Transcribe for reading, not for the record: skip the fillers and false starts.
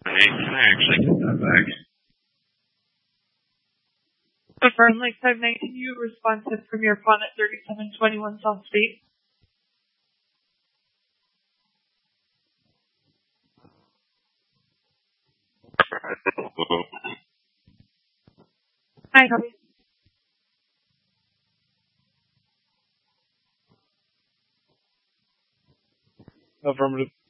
Hey, can I actually get that back? Confirm Lake 519, you responsive from your pawn at 3721 South State. Hi, copy. Affirmative.